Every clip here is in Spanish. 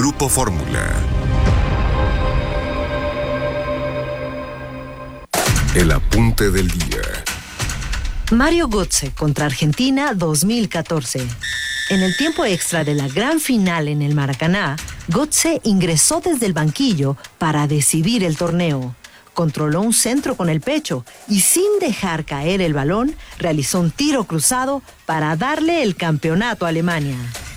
Grupo Fórmula. El apunte del día. Mario Götze contra Argentina 2014. En el tiempo extra de la gran final en el Maracaná, Götze ingresó desde el banquillo para decidir el torneo. Controló un centro con el pecho y sin dejar caer el balón, realizó un tiro cruzado para darle el campeonato a Alemania.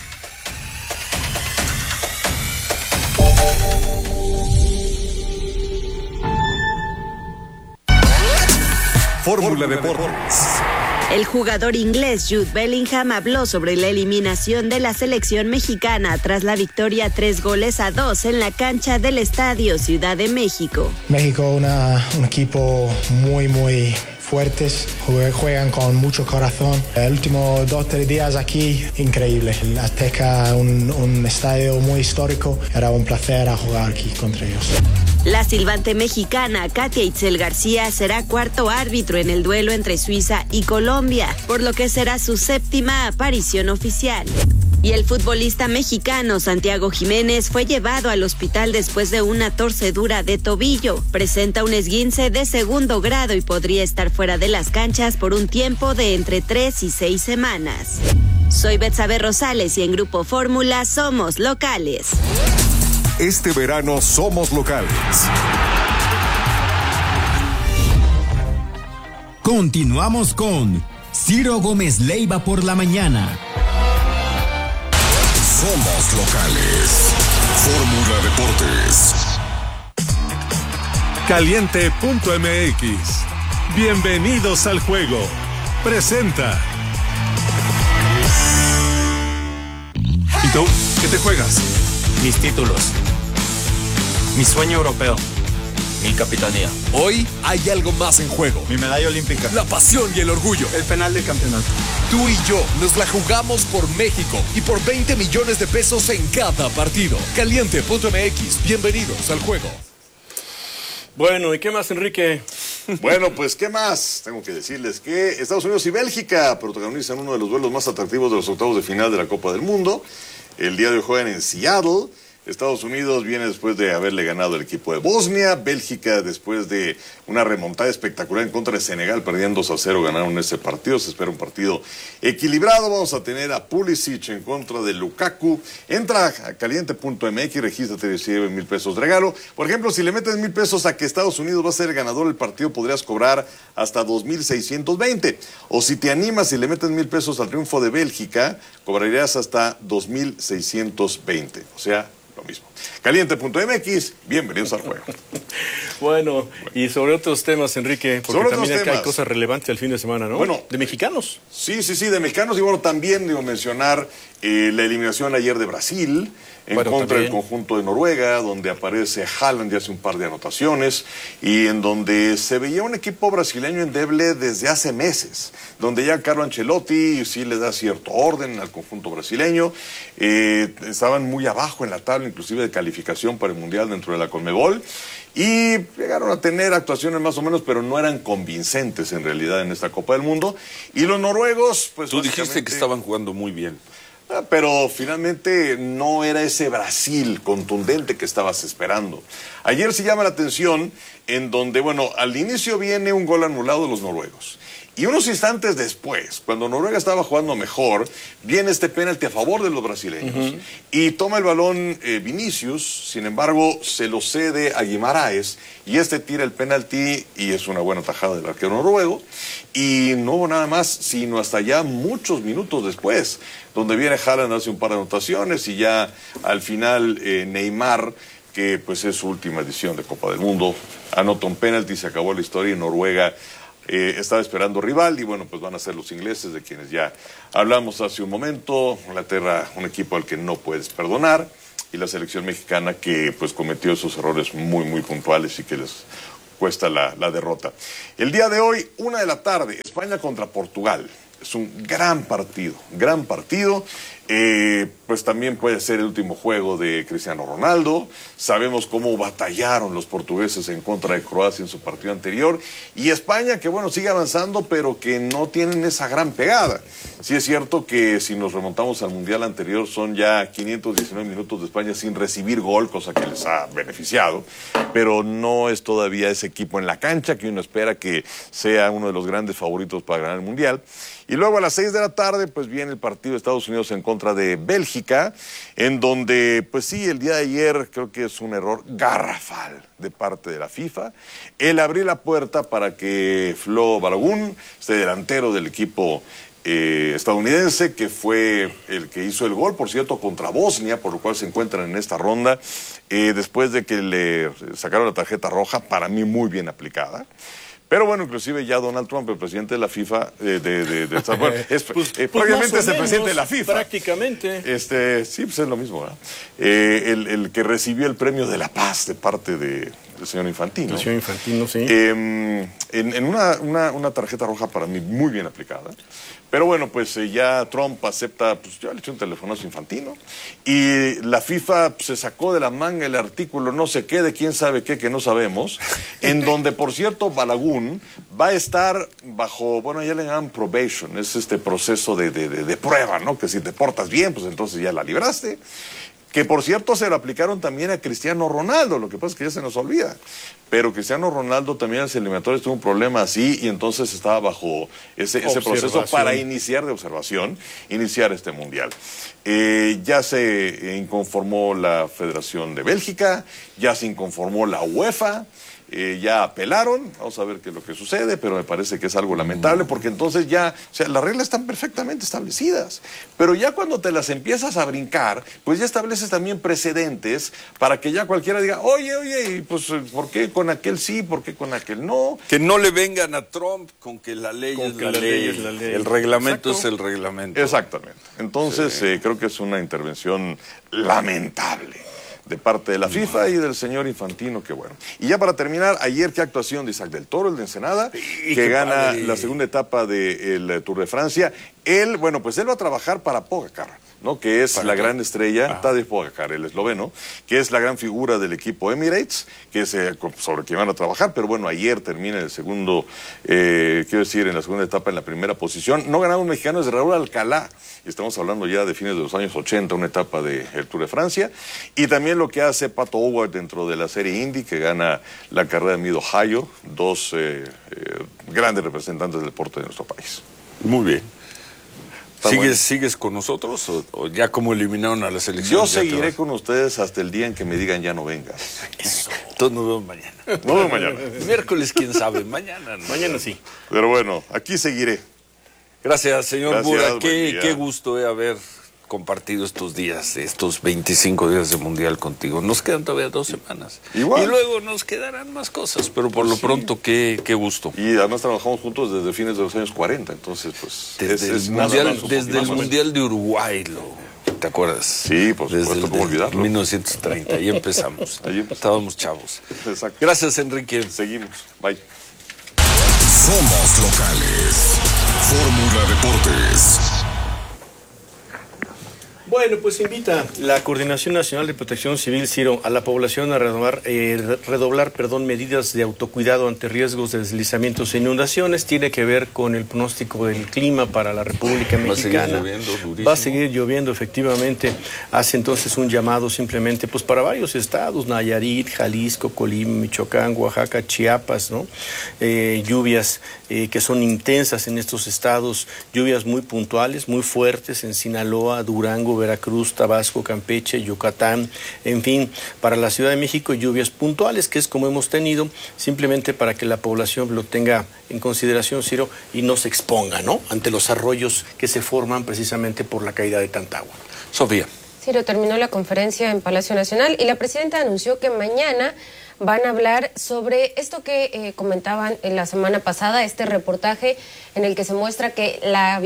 Fórmula Deportes. El jugador inglés Jude Bellingham habló sobre la eliminación de la selección mexicana tras la victoria 3-2 en la cancha del Estadio Ciudad de México. México un equipo muy fuertes, juegan con mucho corazón. El último 2-3 días aquí, increíble. El Azteca, un estadio muy histórico. Era un placer jugar aquí contra ellos. La silbante mexicana Katia Itzel García será cuarto árbitro en el duelo entre Suiza y Colombia, por lo que será su séptima aparición oficial. Y el futbolista mexicano Santiago Jiménez fue llevado al hospital después de una torcedura de tobillo. Presenta un esguince de segundo grado y podría estar fuera de las canchas por un tiempo de entre 3 y 6 semanas. Soy Betsabe Rosales y en Grupo Fórmula somos locales. Este verano somos locales. Continuamos con Ciro Gómez Leiva por la mañana. Somos locales. Fórmula Deportes. Caliente.mx. Bienvenidos al juego. Presenta. ¿Y tú? ¿Qué te juegas? Mis títulos. Mi sueño europeo. Mi capitanía. Hoy hay algo más en juego. Mi medalla olímpica. La pasión y el orgullo. El penal del campeonato. Tú y yo nos la jugamos por México y por 20 millones de pesos en cada partido. Caliente.mx. Bienvenidos al juego. Bueno, ¿y qué más, Enrique? Bueno, pues, ¿qué más? Tengo que decirles que Estados Unidos y Bélgica protagonizan uno de los duelos más atractivos de los octavos de final de la Copa del Mundo. El día de hoy juegan en Seattle. Estados Unidos viene después de haberle ganado el equipo de Bosnia. Bélgica, después de una remontada espectacular en contra de Senegal, perdían 2-0, ganaron ese partido. Se espera un partido equilibrado. Vamos a tener a Pulisic en contra de Lukaku. Entra a caliente.mx, regístrate y recibe 1,000 pesos de regalo. Por ejemplo, si le metes 1,000 pesos a que Estados Unidos va a ser el ganador del partido, podrías cobrar hasta 2,620. O si te animas y le metes 1,000 pesos al triunfo de Bélgica, cobrarías hasta 2,620. O sea, lo mismo. Caliente.mx, bienvenidos al juego. Bueno, y sobre otros temas, Enrique, porque sobre también acá hay temas. cosas relevantes al fin de semana, ¿no? Bueno, de mexicanos. Sí, de mexicanos. Y bueno, también digo mencionar la eliminación ayer de Brasil en contra del conjunto de Noruega, donde aparece Haaland y hace un par de anotaciones, y en donde se veía un equipo brasileño endeble desde hace meses, donde ya Carlo Ancelotti sí le da cierto orden al conjunto brasileño. Estaban muy abajo en la tabla, inclusive de calificación para el Mundial dentro de la Conmebol, y llegaron a tener actuaciones más o menos, pero no eran convincentes en realidad en esta Copa del Mundo. Y los noruegos, pues tú dijiste que estaban jugando muy bien. Pero finalmente no era ese Brasil contundente que estabas esperando. Ayer se llama la atención en donde, bueno, al inicio viene un gol anulado de los noruegos. Y unos instantes después, cuando Noruega estaba jugando mejor, viene este penalti a favor de los brasileños. Y toma el balón Vinicius, sin embargo, se lo cede a Guimaraes, y este tira el penalti, y es una buena tajada del arquero noruego. Y no hubo nada más, sino hasta ya muchos minutos después, donde viene Haaland, hace un par de anotaciones, y ya al final Neymar, que pues es su última edición de Copa del Mundo, anota un penalti, se acabó la historia, y Noruega estaba esperando rival, y bueno, pues van a ser los ingleses, de quienes ya hablamos hace un momento. Inglaterra, un equipo al que no puedes perdonar, y la selección mexicana que pues cometió esos errores muy puntuales y que les cuesta la derrota. El día de hoy, 1:00 p.m, España contra Portugal. Es un gran partido, Pues también puede ser el último juego de Cristiano Ronaldo. Sabemos cómo batallaron los portugueses en contra de Croacia en su partido anterior. Y España, que bueno, sigue avanzando, pero que no tienen esa gran pegada. Sí es cierto que si nos remontamos al Mundial anterior, son ya 519 minutos de España sin recibir gol, cosa que les ha beneficiado. Pero no es todavía ese equipo en la cancha que uno espera que sea uno de los grandes favoritos para ganar el Mundial. Y luego a las 6 de la tarde, pues viene el partido de Estados Unidos en contra de Bélgica, en donde, pues sí, el día de ayer creo que es un error garrafal de parte de la FIFA el abrir la puerta para que Flo Balogun, este delantero del equipo estadounidense, que fue el que hizo el gol, por cierto, contra Bosnia, por lo cual se encuentran en esta ronda, después de que le sacaron la tarjeta roja, para mí muy bien aplicada. Pero bueno, inclusive ya Donald Trump, el presidente de la FIFA, prácticamente es el presidente de la FIFA. Prácticamente. Sí, pues es lo mismo, ¿verdad? El que recibió el premio de la paz de parte del señor Infantino. El señor Infantino, sí. En una tarjeta roja para mí muy bien aplicada. Pero bueno, pues ya Trump acepta, pues ya le echó un telefonazo a Infantino, y la FIFA se sacó de la manga el artículo no sé qué, de quién sabe qué, que no sabemos, en donde, por cierto, Balogun va a estar bajo, bueno, ya le llaman probation, es este proceso de prueba, ¿no? Que si te portas bien, pues entonces ya la libraste. Que por cierto se lo aplicaron también a Cristiano Ronaldo, lo que pasa es que ya se nos olvida. Pero Cristiano Ronaldo también en las eliminatorias tuvo un problema así y entonces estaba bajo ese proceso para iniciar este mundial. Ya se inconformó la Federación de Bélgica, ya se inconformó la UEFA. Ya apelaron, vamos a ver qué es lo que sucede, pero me parece que es algo lamentable porque entonces ya, o sea, las reglas están perfectamente establecidas, pero ya cuando te las empiezas a brincar, pues ya estableces también precedentes para que ya cualquiera diga, oye, pues ¿por qué con aquel sí, por qué con aquel no? Que no le vengan a Trump con que la ley es la ley, el reglamento es el reglamento. Exactamente, entonces creo que es una intervención lamentable de parte de la FIFA y del señor Infantino, que bueno. Y ya para terminar, ayer qué actuación de Isaac del Toro, el de Ensenada, que gana la segunda etapa del Tour de Francia. Él, bueno, pues él va a trabajar para Pogacar, ¿no? Que es la gran estrella, Tadej Pogacar, el esloveno, que es la gran figura del equipo Emirates, que es sobre quien van a trabajar, pero bueno, ayer termina el segundo, en la segunda etapa en la primera posición. No ganaba un mexicano, es Raúl Alcalá, y estamos hablando ya de fines de los años 80, una etapa del Tour de Francia, y también lo que hace Pato O'Ward dentro de la serie Indy, que gana la carrera de Mid-Ohio, dos grandes representantes del deporte de nuestro país. Muy bien. ¿Sigues con nosotros o ya como eliminaron a la selección? Yo seguiré con ustedes hasta el día en que me digan ya no vengas. Eso. Entonces nos vemos mañana. Nos vemos mañana. Miércoles, quién sabe. Mañana no. Mañana sí. Pero bueno, aquí seguiré. Gracias, señor Bura. Qué gusto haber compartido estos días, estos 25 días de Mundial contigo. Nos quedan todavía 2 semanas. Igual. Y luego nos quedarán más cosas, pero por lo pronto, qué gusto. Y además trabajamos juntos desde fines de los años 40, entonces pues... Desde el Mundial de Uruguay, ¿te acuerdas? Sí, por supuesto, ¿cómo olvidarlo? 1930, ahí empezamos. Estábamos chavos. Exacto. Gracias, Enrique. Seguimos. Bye. Somos locales. Fórmula Deportes. Bueno, pues invita la Coordinación Nacional de Protección Civil, Ciro, a la población a redoblar medidas de autocuidado ante riesgos de deslizamientos e inundaciones. Tiene que ver con el pronóstico del clima para la República Mexicana. Va a seguir lloviendo, efectivamente. Hace entonces un llamado simplemente pues para varios estados, Nayarit, Jalisco, Colima, Michoacán, Oaxaca, Chiapas, ¿no? Lluvias que son intensas en estos estados, lluvias muy puntuales, muy fuertes en Sinaloa, Durango, Veracruz, Tabasco, Campeche, Yucatán, en fin, para la Ciudad de México lluvias puntuales, que es como hemos tenido, simplemente para que la población lo tenga en consideración, Ciro, y no se exponga, ¿no?, ante los arroyos que se forman precisamente por la caída de tanta agua. Sofía. Ciro, terminó la conferencia en Palacio Nacional y la presidenta anunció que mañana van a hablar sobre esto que comentaban en la semana pasada, este reportaje en el que se muestra que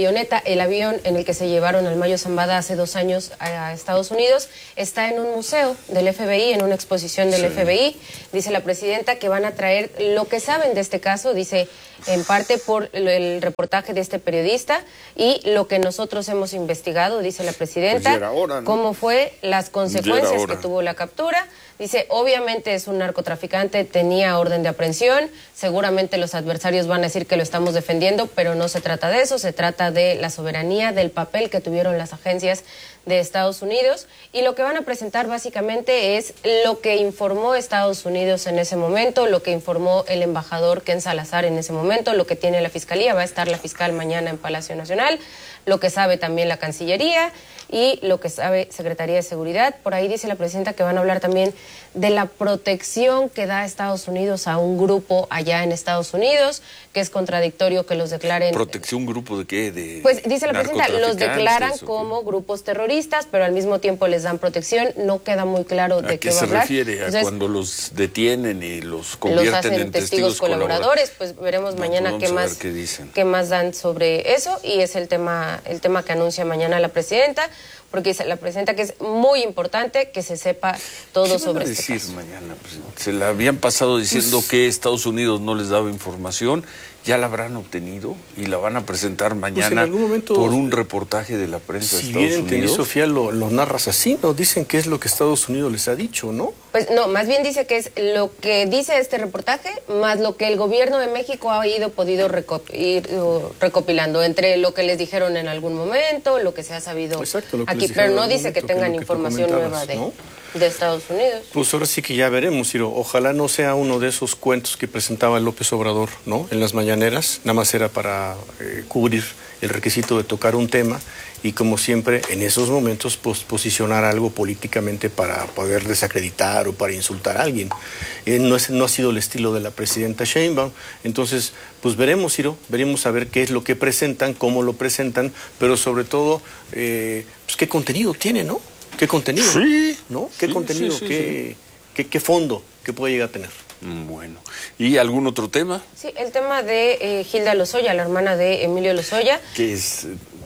el avión en el que se llevaron al Mayo Zambada hace 2 años a Estados Unidos, está en un museo del FBI, en una exposición del FBI. Dice la presidenta que van a traer lo que saben de este caso, dice en parte por el reportaje de este periodista y lo que nosotros hemos investigado, dice la presidenta, pues ahora, ¿no? Cómo fue, las consecuencias que tuvo la captura. Dice, obviamente es un narcotraficante, tenía orden de aprehensión, seguramente los adversarios van a decir que lo estamos defendiendo, pero no se trata de eso, se trata de la soberanía, del papel que tuvieron las agencias de Estados Unidos, y lo que van a presentar básicamente es lo que informó Estados Unidos en ese momento, lo que informó el embajador Ken Salazar en ese momento, lo que tiene la Fiscalía, va a estar la fiscal mañana en Palacio Nacional, lo que sabe también la Cancillería y lo que sabe Secretaría de Seguridad. Por ahí dice la presidenta que van a hablar también de la protección que da Estados Unidos a un grupo allá en Estados Unidos, que es contradictorio que los declaren... ¿Protección grupo de qué? Pues dice la presidenta, los declaran como grupos terroristas, pero al mismo tiempo les dan protección, no queda muy claro de qué va a hablar. ¿A qué se refiere? Entonces, cuando los detienen y los convierten los hacen en testigos colaboradores, pues veremos mañana qué más dan sobre eso, y es el tema que anuncia mañana la presidenta, porque dice la presidenta que es muy importante que se sepa todo sobre este caso. Mañana? Pues, se la habían pasado diciendo que Estados Unidos no les daba información, ya la habrán obtenido y la van a presentar mañana en algún momento, por un reportaje de la prensa de Estados Unidos. Si bien Sofía lo narras así, ¿no? Dicen que es lo que Estados Unidos les ha dicho, ¿no? Pues no, más bien dice que es lo que dice este reportaje, más lo que el gobierno de México ha podido ir recopilando, entre lo que les dijeron en algún momento, lo que se ha sabido aquí, pero no dice que tengan información nueva de Estados Unidos. Pues ahora sí que ya veremos, Ciro. Ojalá no sea uno de esos cuentos que presentaba López Obrador, ¿no? En las mañaneras, nada más era para cubrir el requisito de tocar un tema y, como siempre, en esos momentos posicionar algo políticamente para poder desacreditar o para insultar a alguien. No ha sido el estilo de la presidenta Sheinbaum. Entonces, pues veremos, Ciro, veremos a ver qué es lo que presentan, cómo lo presentan, pero sobre todo, pues qué contenido tiene, ¿no? ¿Qué contenido? Sí. ¿No? ¿Qué contenido? Sí. ¿Qué fondo que puede llegar a tener? Bueno. ¿Y algún otro tema? Sí, el tema de Hilda Lozoya, la hermana de Emilio Lozoya. Que es...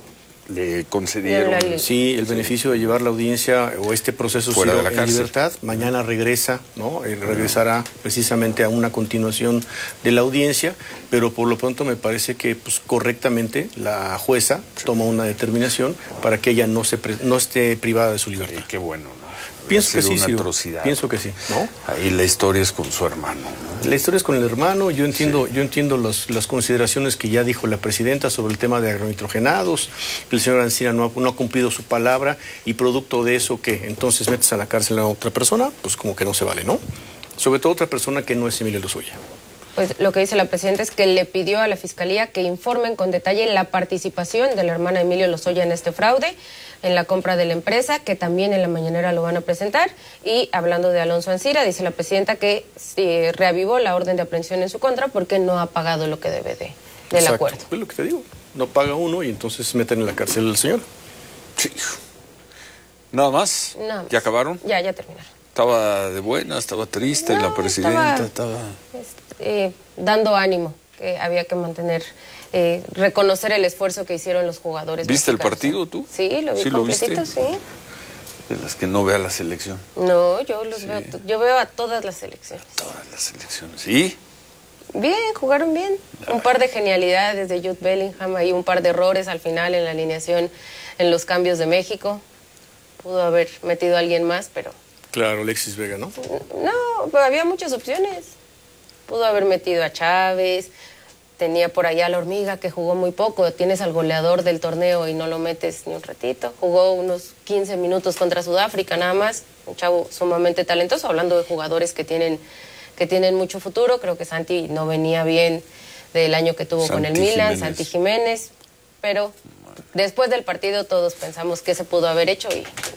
le concedieron el beneficio de llevar la audiencia o este proceso fuera de la cárcel. En libertad. Mañana regresa, ¿no? Regresará precisamente a una continuación de la audiencia, pero por lo pronto me parece que pues correctamente la jueza toma una determinación para que ella no esté privada de su libertad. Qué bueno, ¿no? Pienso que sí, una atrocidad. Pienso que sí, ¿no? Ahí la historia es con su hermano, ¿no? La historia es con el hermano. Yo entiendo las consideraciones que ya dijo la presidenta sobre el tema de agronitrogenados. El señor Ancira no ha cumplido su palabra y producto de eso, ¿qué? Entonces metes a la cárcel a otra persona, pues como que no se vale, ¿no? Sobre todo otra persona que no es Emilio Lozoya. Pues lo que dice la presidenta es que le pidió a la Fiscalía que informen con detalle la participación de la hermana Emilio Lozoya en este fraude, en la compra de la empresa, que también en la mañanera lo van a presentar. Y hablando de Alonso Ancira, dice la presidenta que reavivó la orden de aprehensión en su contra porque no ha pagado lo que debe del acuerdo. Es lo que te digo, no paga uno y entonces meten en la cárcel al señor. Sí. ¿Nada más? Nada más. ¿Ya acabaron? Ya terminaron. ¿Estaba de buena? ¿Estaba triste la presidenta? Estaba... dando ánimo, que había que mantener, reconocer el esfuerzo que hicieron los jugadores. ¿Viste el partido tú? Sí, lo vi completito, sí. De las que no vea la selección. No, yo veo, yo veo a todas las selecciones. A todas las selecciones, ¿sí? Bien, jugaron bien. Un par de genialidades de Jude Bellingham, ahí un par de errores al final en la alineación, en los cambios de México. Pudo haber metido a alguien más, pero... Claro, Alexis Vega, ¿no? No, pero había muchas opciones. Pudo haber metido a Chávez, tenía por allá a la Hormiga que jugó muy poco, tienes al goleador del torneo y no lo metes ni un ratito. Jugó unos 15 minutos contra Sudáfrica nada más, un chavo sumamente talentoso, hablando de jugadores que tienen mucho futuro. Creo que Santi no venía bien del año que tuvo con el Milan, Santi Jiménez, pero después del partido todos pensamos que se pudo haber hecho y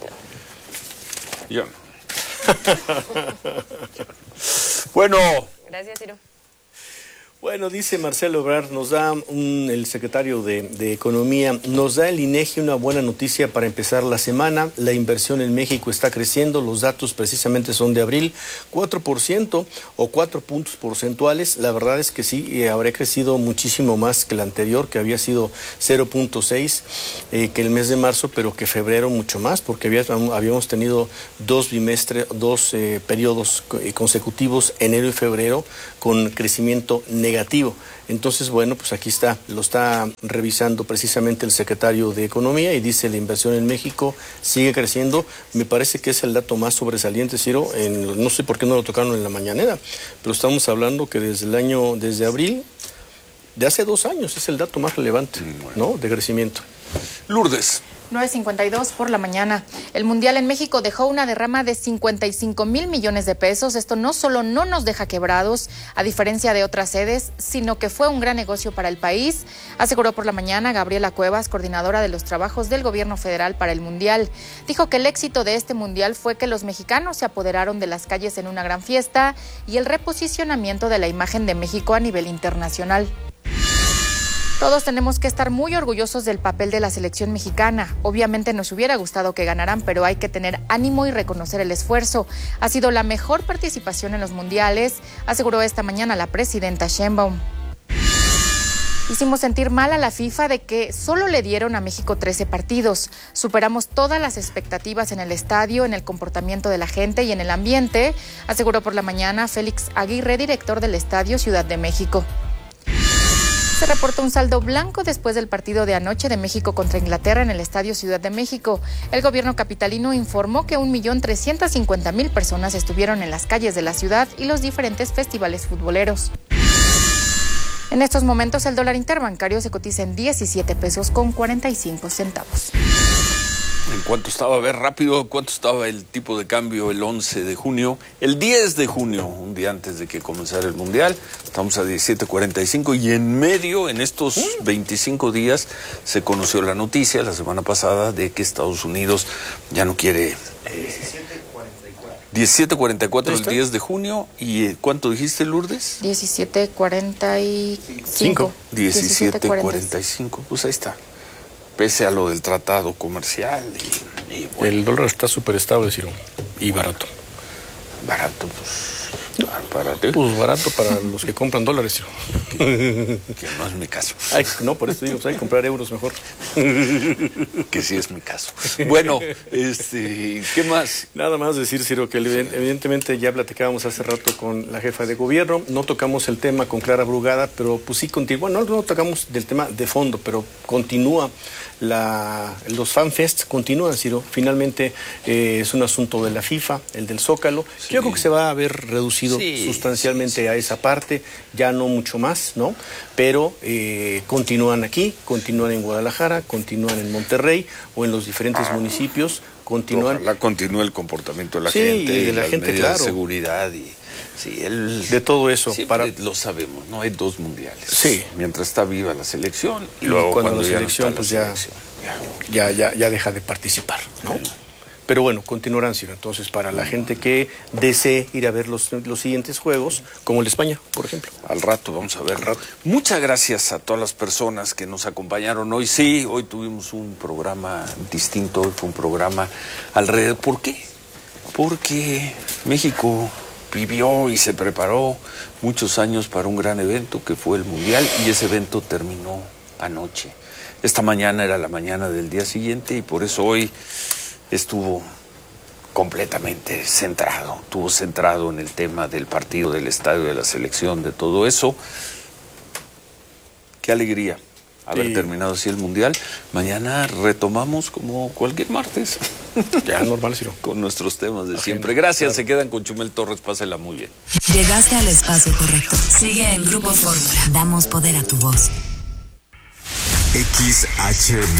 no. Yo no. Bueno. Gracias, Ciro. Bueno, dice Marcelo Ebrard, nos da el secretario de Economía, nos da el INEGI una buena noticia para empezar la semana. La inversión en México está creciendo, los datos precisamente son de abril, 4% o 4 puntos porcentuales. La verdad es que sí, habría crecido muchísimo más que el anterior, que había sido 0.6, que el mes de marzo, pero que febrero mucho más, porque habíamos tenido dos periodos consecutivos, enero y febrero, con crecimiento negativo. Entonces, bueno, pues aquí está, lo está revisando precisamente el secretario de Economía y dice la inversión en México sigue creciendo. Me parece que es el dato más sobresaliente, Ciro, no sé por qué no lo tocaron en la mañanera, pero estamos hablando que desde abril, de hace 2 años, es el dato más relevante, ¿no?, de crecimiento. Lourdes. 9:52 por la mañana. El Mundial en México dejó una derrama de 55,000 millones de pesos. Esto no solo no nos deja quebrados, a diferencia de otras sedes, sino que fue un gran negocio para el país, aseguró por la mañana Gabriela Cuevas, coordinadora de los trabajos del gobierno federal para el Mundial. Dijo que el éxito de este Mundial fue que los mexicanos se apoderaron de las calles en una gran fiesta y el reposicionamiento de la imagen de México a nivel internacional. Todos tenemos que estar muy orgullosos del papel de la selección mexicana. Obviamente nos hubiera gustado que ganaran, pero hay que tener ánimo y reconocer el esfuerzo. Ha sido la mejor participación en los mundiales, aseguró esta mañana la presidenta Sheinbaum. Hicimos sentir mal a la FIFA de que solo le dieron a México 13 partidos. Superamos todas las expectativas en el estadio, en el comportamiento de la gente y en el ambiente, aseguró por la mañana Félix Aguirre, director del Estadio Ciudad de México. Se reportó un saldo blanco después del partido de anoche de México contra Inglaterra en el Estadio Ciudad de México. El gobierno capitalino informó que 1,350,000 personas estuvieron en las calles de la ciudad y los diferentes festivales futboleros. En estos momentos el dólar interbancario se cotiza en 17 pesos con 45 centavos. ¿En cuánto estaba? A ver, rápido, ¿cuánto estaba el tipo de cambio el 11 de junio? El 10 de junio, un día antes de que comenzara el Mundial, estamos a 17.45 y en medio, en estos 25 días, se conoció la noticia la semana pasada de que Estados Unidos ya no quiere... 17.44 el 10 de junio. ¿Y cuánto dijiste, Lourdes? 17.45. 17.45, pues ahí está. Pese a lo del tratado comercial. Y bueno. El dólar está súper estable, Ciro, y barato. Barato, pues... ¿Barato? Pues barato para los que compran dólares, Ciro. Que no es mi caso. Ay, no, por eso digo, pues hay que comprar euros mejor. Que sí es mi caso. Bueno, ¿qué más? Nada más decir, Ciro, que evidentemente ya platicábamos hace rato con la jefa de gobierno, no tocamos el tema con Clara Brugada, pero pues sí continúa, no tocamos del tema de fondo, pero continúa, los fanfests continúan, Ciro. Finalmente es un asunto de la FIFA, el del Zócalo. Sí. Yo creo que se va a ver reducido sustancialmente a esa parte, ya no mucho más, ¿no? Pero continúan aquí, continúan en Guadalajara, continúan en Monterrey o en los diferentes municipios, continúan. Ojalá continúe el comportamiento de la gente y de la gente, claro. De seguridad y de todo eso. Lo sabemos, no hay 2 mundiales. Sí. Mientras está viva la selección y luego cuando la selección pues ya deja de participar, ¿no? Sí. Pero bueno, continuarán, Ciro. Entonces, para la gente que desee ir a ver los siguientes juegos, como el de España, por ejemplo. Al rato, vamos a ver. Muchas gracias a todas las personas que nos acompañaron hoy. Sí, hoy tuvimos un programa distinto, hoy fue un programa alrededor. ¿Por qué? Porque México vivió y se preparó muchos años para un gran evento que fue el Mundial y ese evento terminó anoche. Esta mañana era la mañana del día siguiente y por eso hoy estuvo completamente centrado, en el tema del partido, del estadio, de la selección, de todo eso. Qué alegría haber terminado así el Mundial. Mañana retomamos como cualquier martes. Ya normal, Ciro. Con nuestros temas de siempre. Gracias, claro. Se quedan con Chumel Torres, pásela muy bien. Llegaste al espacio correcto. Sigue en Grupo Fórmula. Damos poder a tu voz. XHB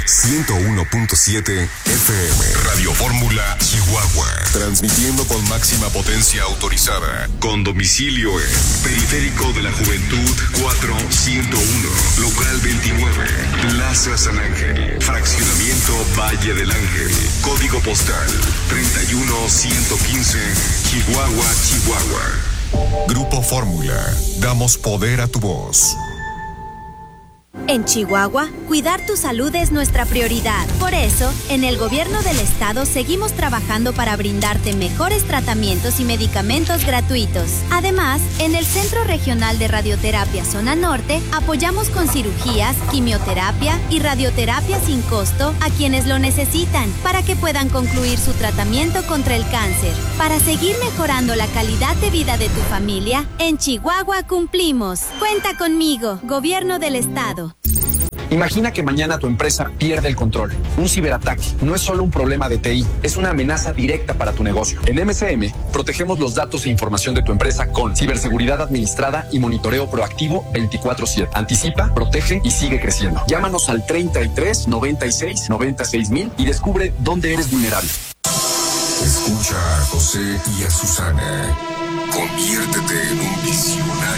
101.7 FM Radio Fórmula Chihuahua, transmitiendo con máxima potencia autorizada, con domicilio en Periférico de la Juventud 4101, local 29, Plaza San Ángel, fraccionamiento Valle del Ángel, código postal 31115, Chihuahua, Chihuahua. Grupo Fórmula, damos poder a tu voz. En Chihuahua, cuidar tu salud es nuestra prioridad. Por eso, en el gobierno del estado seguimos trabajando para brindarte mejores tratamientos y medicamentos gratuitos. Además, en el Centro Regional de Radioterapia Zona Norte, apoyamos con cirugías, quimioterapia y radioterapia sin costo a quienes lo necesitan para que puedan concluir su tratamiento contra el cáncer. Para seguir mejorando la calidad de vida de tu familia, en Chihuahua cumplimos. Cuenta conmigo, Gobierno del Estado. Imagina que mañana tu empresa pierde el control. Un ciberataque no es solo un problema de TI, es una amenaza directa para tu negocio. En MCM, protegemos los datos e información de tu empresa con ciberseguridad administrada y monitoreo proactivo 24/7. Anticipa, protege y sigue creciendo. Llámanos al 33 96 96 mil y descubre dónde eres vulnerable. Escucha a José y a Susana. Conviértete en un visionario